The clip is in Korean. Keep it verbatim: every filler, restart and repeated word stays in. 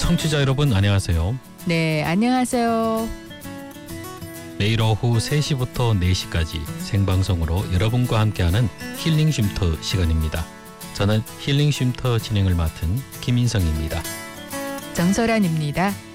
청취자 여러분 안녕하세요. 네, 안녕하세요. 매일 오후 세 시부터 네 시까지 생방송으로 여러분과 함께하는 힐링 쉼터 시간입니다. 저는 힐링 쉼터 진행을 맡은 김인성입니다. 정설아입니다.